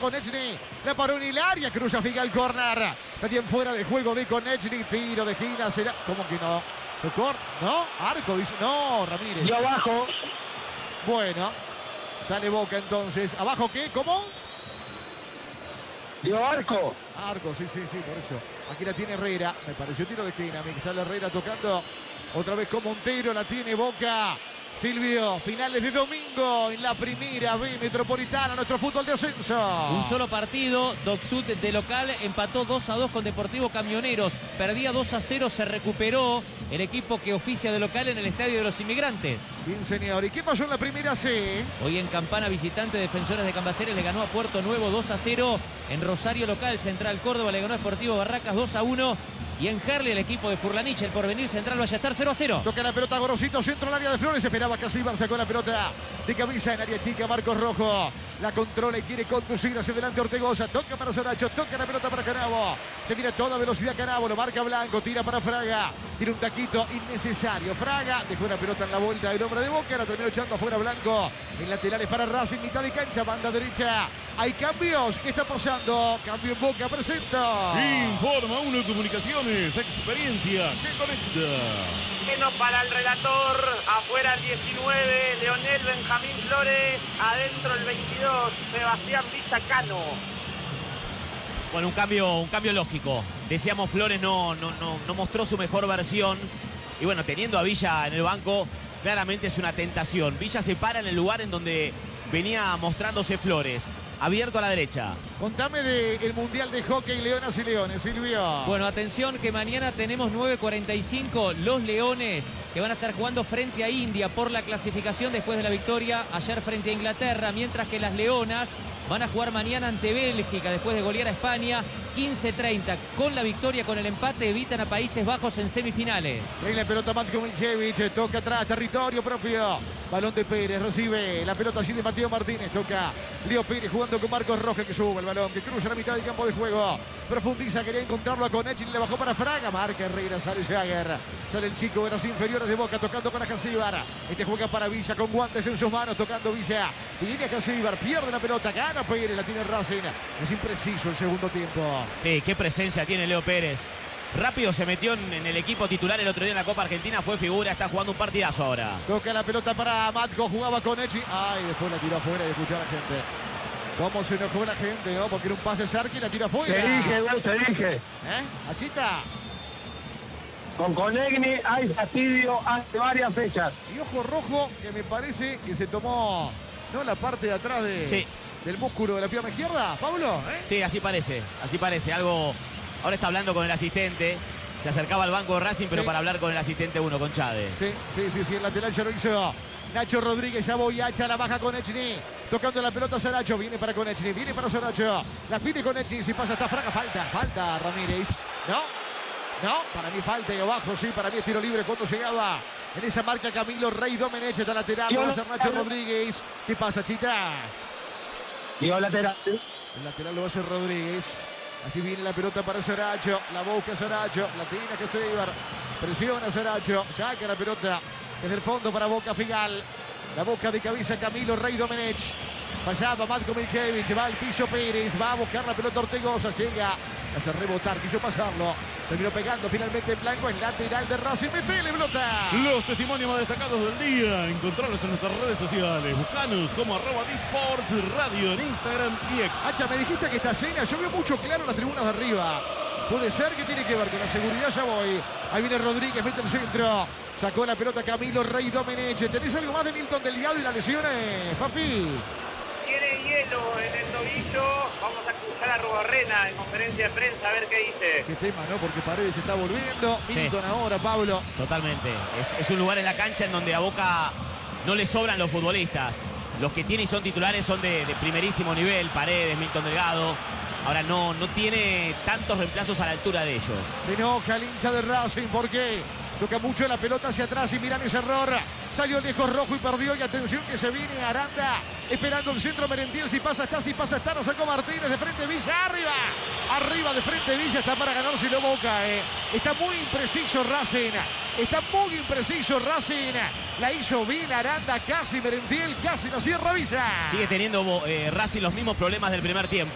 Konechny. La paró en el área. Cruza Figal, corner. Metían fuera de juego de Konechny. Tiro de esquina. ¿Será? ¿Cómo que no? ¿No? Arco dice. No, Ramírez. Y abajo. Bueno. Sale Boca entonces. ¿Abajo qué? ¿Cómo? Dio arco. Arco, sí, por eso. Aquí la tiene Herrera. Me pareció tiro de esquina. Me sale Herrera tocando otra vez con Montero. La tiene Boca. Silvio, finales de domingo en la primera B Metropolitana, nuestro fútbol de ascenso. Un solo partido, Doc Sud de local empató 2-2 con Deportivo Camioneros. Perdía 2-0, se recuperó el equipo que oficia de local en el Estadio de los Inmigrantes. Bien, señor. ¿Y qué pasó en la primera C? Hoy en Campana, visitante, Defensores de Cambaceres le ganó a Puerto Nuevo 2-0. En Rosario local, Central Córdoba le ganó a Sportivo Barracas 2-1. Y en Herli el equipo de Furlanich, el Porvenir Central Ballester 0-0. Toca la pelota Gorosito, centro al área de Flores. Esperaba Casíbar, sacó la pelota de camisa en área chica. Marcos Rojo la controla y quiere conducir hacia adelante Ortegoza. Toca para Soracho, toca la pelota para Canavo. Se viene a toda velocidad Canavo, lo marca Blanco, tira para Fraga. Tiene un taquito innecesario. Fraga dejó la pelota en la vuelta del hombre de Boca. La terminó echando afuera Blanco. En laterales para Racing, mitad de cancha, banda derecha. Hay cambios. ¿Qué está pasando? Cambio en Boca, presenta. Informa Uno Comunicaciones, experiencia que conecta. Menos para el relator, afuera el 19, Leonel Benjamín Flores, adentro el 22, Sebastián Villacano. Bueno, un cambio lógico. Decíamos, Flores no mostró su mejor versión. Y bueno, teniendo a Villa en el banco, claramente es una tentación. Villa se para en el lugar en donde venía mostrándose Flores. Abierto a la derecha. Contame del Mundial de Hockey Leonas y Leones, Silvio. Bueno, atención que mañana tenemos 9:45 los Leones que van a estar jugando frente a India por la clasificación después de la victoria ayer frente a Inglaterra, mientras que las Leonas van a jugar mañana ante Bélgica después de golear a España 15-30. Con la victoria, con el empate, evitan a Países Bajos en semifinales. Trae la pelota Matko Miljevic, toca atrás, territorio propio. Balón de Pérez, recibe la pelota allí de Mateo Martínez, toca Leo Pérez jugando con Marcos Rojas que sube el balón, que cruza la mitad del campo de juego. Profundiza, quería encontrarlo a Konechny, le bajó para Fraga, marca Herrera, sale Jagger. Sale el chico de las inferiores de Boca, tocando con Acasíbar. Este juega para Villa, con guantes en sus manos, tocando Villa. Viene Acasíbar, pierde la pelota, gana Pérez, la tiene Racing. Es impreciso el segundo tiempo. Sí, qué presencia tiene Leo Pérez. Rápido se metió en el equipo titular el otro día en la Copa Argentina, fue figura, está jugando un partidazo ahora. Toca la pelota para Matko, jugaba Konechny. Ay, después la tiró afuera y escuchó a la gente. Cómo se enojó la gente, ¿no? Porque era un pase Sarki y la tira afuera. Te dije. Achita. Con Konechny hay fastidio hace varias fechas. Y ojo rojo, que me parece que se tomó, ¿no? La parte de atrás del músculo de la pierna izquierda, Pablo. Sí, así parece. Algo. Ahora está hablando con el asistente. Se acercaba al banco de Racing, pero para hablar con el asistente uno, con Chade. Sí, el lateral ya lo hizo Nacho Rodríguez, ya voy hacha, la baja Konechny. Tocando la pelota Saracho, viene para Konechny, viene para Saracho. La pide Konechny, si pasa hasta Fraga, falta Ramírez. No, para mí falta y abajo, sí, para mí es tiro libre cuando llegaba en esa marca Camilo Rey Domenech, está lateral, va a ser Nacho Rodríguez. ¿Qué pasa, Chita? Digo lateral. El lateral lo va a hacer Rodríguez. Así viene la pelota para Saracho, la busca Saracho, la tiene Acasíbar, presiona Saracho, saca la pelota desde el fondo para Boca Figal, la boca de cabeza Camilo Rey Domenech, fallaba Matko Miljevic, va al piso Pérez, va a buscar la pelota Ortegoza, llega, hace rebotar, quiso pasarlo, terminó pegando finalmente en blanco, el lateral de Racing, metele pelota. Los testimonios más destacados del día, encontrarlos en nuestras redes sociales, buscanos como @Disports Radio en Instagram y X. Hacha, me dijiste que esta cena, yo veo mucho claro las tribunas de arriba. Puede ser que tiene que ver con la seguridad, ya voy. Ahí viene Rodríguez, mete el centro. Sacó la pelota Camilo Rey Domenech. ¿Tenés algo más de Milton Delgado y las lesiones, Papi? Tiene hielo en el tobillo. Vamos a escuchar a Rubarrena en conferencia de prensa a ver qué dice. Qué tema, ¿no? Porque Paredes se está volviendo. Milton Sí. Ahora, Pablo. Totalmente. Es un lugar en la cancha en donde a Boca no le sobran los futbolistas. Los que tiene y son titulares son de primerísimo nivel. Paredes, Milton Delgado. Ahora no tiene tantos reemplazos a la altura de ellos. Se enoja el hincha de Racing. ¿Por qué? Toca mucho la pelota hacia atrás y miran ese error. Salió lejos Rojo y perdió. Y atención que se viene Aranda. Esperando el centro Merentiel. Si pasa está. Lo sacó Martínez de frente Villa. Arriba de frente Villa. Está para ganarse lo Boca. Está muy impreciso Racing. La hizo bien Aranda. Casi Merentiel. Casi la cierra Villa. Sigue teniendo Racing los mismos problemas del primer tiempo.